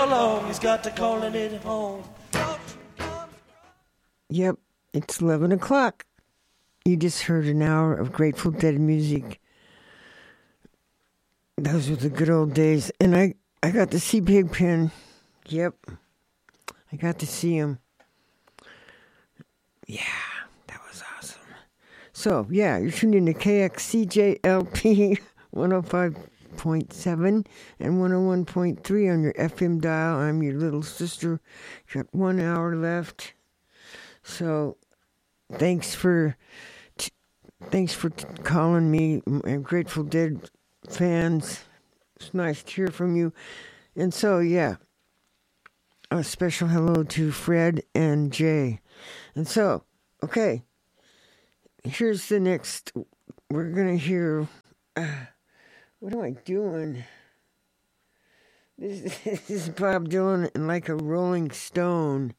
along, he's got to calling it home. Yep, it's 11 o'clock. You just heard an hour of Grateful Dead music. Those were the good old days. And I got to see Big Pen. Yep, I got to see him. Yeah, that was awesome. So, yeah, you're tuned in to KXCJLP 105.7 and 101.3 on your FM dial. I'm your little sister. Got 1 hour left. So, thanks for calling me, Grateful Dead fans. It's nice to hear from you. And so, yeah, a special hello to Fred and Jay. And so, okay, here's the next. We're going to hear, what am I doing? This is Bob Dylan and Like a Rolling Stone.